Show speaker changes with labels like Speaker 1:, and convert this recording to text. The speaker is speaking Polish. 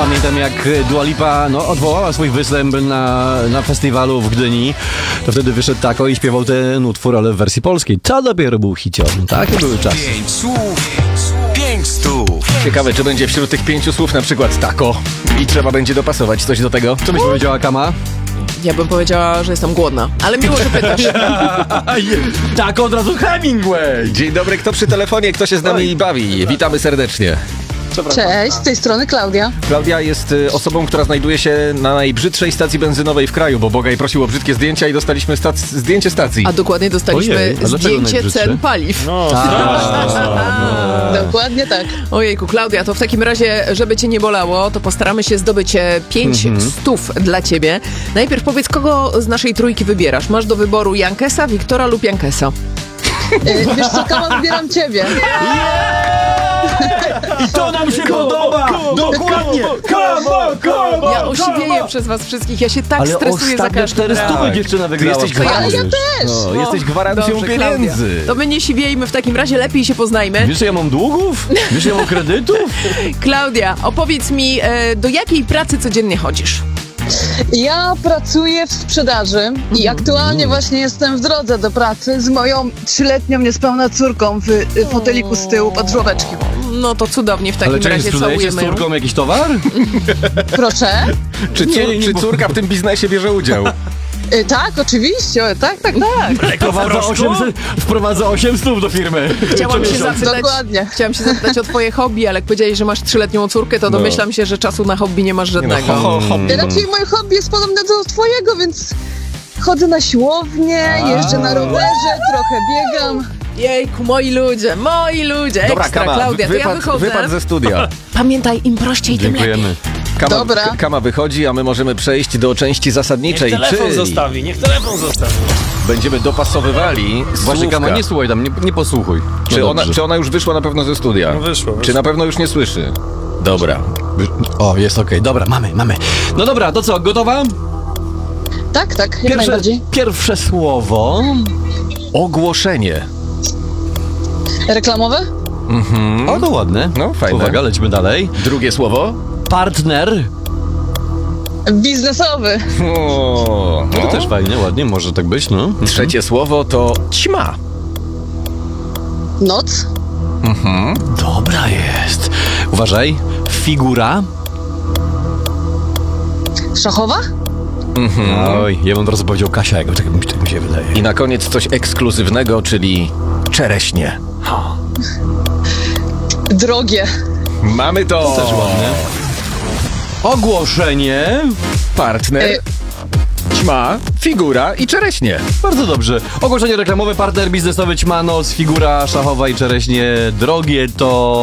Speaker 1: Pamiętam, jak Dua Lipa odwołała swój występ na festiwalu w Gdyni. To wtedy wyszedł Tako i śpiewał ten utwór, ale w wersji polskiej. To dopiero był hicior. Takie były czasy.
Speaker 2: 5 słów, 5 stów.
Speaker 3: Ciekawe, czy będzie wśród tych 5 słów na przykład tako i trzeba będzie dopasować coś do tego.
Speaker 1: Co byś powiedziała, Kama?
Speaker 4: Ja bym powiedziała, że jestem głodna, ale miło, że pytasz.
Speaker 1: Tak, od razu Hemingway!
Speaker 3: Dzień dobry, kto przy telefonie, kto się z nami bawi? Witamy serdecznie.
Speaker 5: Cześć, z tej strony Klaudia.
Speaker 3: Klaudia jest osobą, która znajduje się na najbrzydszej stacji benzynowej w kraju, bo Bogaj prosił o brzydkie zdjęcia i dostaliśmy zdjęcie stacji.
Speaker 4: A dokładnie dostaliśmy
Speaker 1: Ojej, a dlaczego
Speaker 4: zdjęcie
Speaker 1: najbrzydsze?
Speaker 4: cen paliw.
Speaker 5: Dokładnie tak.
Speaker 4: Ojejku, Klaudia, to w takim razie, żeby cię nie bolało, to postaramy się zdobyć 5 stów dla ciebie. Najpierw powiedz, kogo z naszej trójki wybierasz. Masz do wyboru Jankesa, Wiktora lub Jankesa.
Speaker 5: Wiesz co, Kama, wybieram ciebie.
Speaker 1: I to nam się podoba! Dokładnie! Kama!
Speaker 4: Ja osiwieję przez was wszystkich, ja się tak
Speaker 1: Ale
Speaker 4: stresuję za
Speaker 1: ostatnio
Speaker 4: każdym
Speaker 1: 400
Speaker 4: razem.
Speaker 1: dziewczyna wygrała.
Speaker 3: jesteś
Speaker 1: w
Speaker 3: gwarantem.
Speaker 5: Ale ja też!
Speaker 3: No, jesteś gwarancją
Speaker 4: Dobrze,
Speaker 3: pieniędzy.
Speaker 4: Klaudia. To my nie siwiejmy, w takim razie lepiej się poznajmy.
Speaker 1: Wiesz, że ja mam długów? Wiesz, że ja mam kredytów?
Speaker 4: Klaudia, opowiedz mi, do jakiej pracy codziennie chodzisz?
Speaker 5: Ja pracuję w sprzedaży i aktualnie właśnie jestem w drodze do pracy z moją 3-letnią niespełna córką w foteliku z tyłu pod żłobeczkiem.
Speaker 4: No to cudownie, w
Speaker 1: Ale
Speaker 4: takim
Speaker 1: czekaj,
Speaker 4: razie
Speaker 1: sprzedajecie z
Speaker 4: całujemy ją.
Speaker 1: córką jakiś towar?
Speaker 5: Proszę?
Speaker 3: Czy,
Speaker 1: Nie,
Speaker 3: czy córka w tym biznesie bierze udział?
Speaker 5: Tak, oczywiście, tak.
Speaker 1: Wprowadza 8 stów do firmy.
Speaker 4: Chciałam się zapytać o twoje hobby, ale jak powiedziałeś, że masz 3-letnią córkę, to domyślam się, że czasu na hobby nie masz żadnego.
Speaker 5: Raczej moje hobby jest podobne do twojego, więc chodzę na siłownię, jeżdżę na rowerze, trochę biegam.
Speaker 4: Jejku, moi ludzie,
Speaker 3: Dobra,
Speaker 4: ekstra,
Speaker 3: Kama,
Speaker 4: Klaudia, to ja wychodzę.
Speaker 3: wypad ze studia.
Speaker 4: Pamiętaj, im prościej, tym lepiej.
Speaker 1: Dziękujemy.
Speaker 5: Dobra.
Speaker 3: Kama wychodzi, a my możemy przejść do części zasadniczej,
Speaker 6: Niech telefon
Speaker 3: czyli
Speaker 6: zostawi, niech telefon zostawi.
Speaker 3: będziemy dopasowywali
Speaker 1: Właśnie, Kama,
Speaker 3: słówka.
Speaker 1: nie słuchaj tam, nie posłuchuj. No
Speaker 3: Czy ona już wyszła na pewno ze studia?
Speaker 6: No wyszło.
Speaker 3: Czy na pewno już nie słyszy? Dobra.
Speaker 1: O, jest okej. Dobra, mamy. No dobra, to co, gotowa?
Speaker 5: Tak, jak najbardziej.
Speaker 1: Pierwsze słowo.
Speaker 3: Ogłoszenie.
Speaker 5: Reklamowe?
Speaker 1: O, to ładne.
Speaker 3: No, fajne.
Speaker 1: Uwaga, lecimy dalej.
Speaker 3: Drugie słowo?
Speaker 1: Partner.
Speaker 5: Biznesowy.
Speaker 3: O,
Speaker 1: No to też fajnie, ładnie, może tak być, no.
Speaker 3: Trzecie słowo to ćma.
Speaker 5: Noc.
Speaker 1: Dobra jest. Uważaj. Figura.
Speaker 5: Szachowa?
Speaker 1: Oj, ja bym od razu powiedział Kasia, jak tak mi się wydaje.
Speaker 3: I na koniec coś ekskluzywnego, czyli czereśnie.
Speaker 5: Drogie.
Speaker 3: Mamy to!
Speaker 1: Też ładnie. Ogłoszenie.
Speaker 3: Partner, ćma, figura i czereśnie.
Speaker 1: Bardzo dobrze. Ogłoszenie reklamowe, partner biznesowy, ćma, noc, figura szachowa i czereśnie drogie to...